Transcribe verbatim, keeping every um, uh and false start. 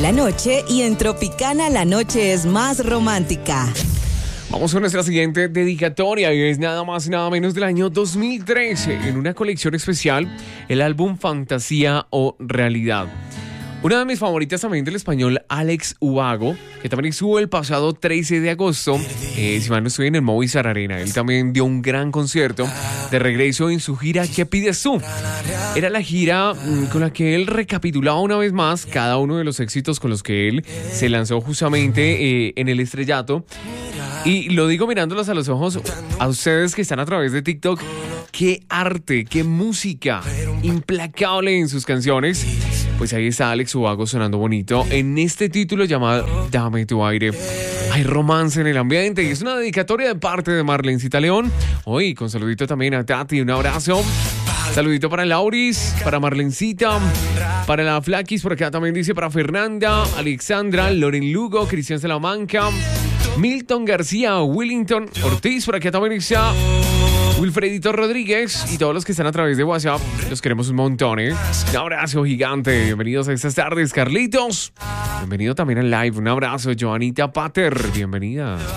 la noche y en Tropicana la noche es más romántica. Vamos con nuestra siguiente dedicatoria y es nada más y nada menos del año dos mil trece. En una colección especial, el álbum Fantasía o Realidad. Una de mis favoritas también del español Alex Ubago, que también estuvo el pasado trece de agosto, eh, si mal no estoy, en el Movistar Arena. Él también dio un gran concierto de regreso en su gira ¿Qué pides tú? Era la gira mmm, con la que él recapitulaba una vez más cada uno de los éxitos con los que él se lanzó justamente eh, en el estrellato. Y lo digo mirándolos a los ojos a ustedes que están a través de TikTok. Qué arte, qué música implacable en sus canciones. Pues ahí está Alex Ubago sonando bonito en este título llamado Dame tu aire. Hay romance en el ambiente y es una dedicatoria de parte de Marlencita León. Hoy con saludito también a Tati, un abrazo. Saludito para Lauris, para Marlencita, para la Flaquis, por acá también dice para Fernanda, Alexandra, Loren Lugo, Cristian Salamanca, Milton García, Willington Ortiz, por acá también dice Wilfredito Rodríguez y todos los que están a través de WhatsApp. Los queremos un montón, ¿eh? Un abrazo gigante. Bienvenidos a estas tardes, Carlitos. Bienvenido también al live. Un abrazo, Joanita Pater. Bienvenida.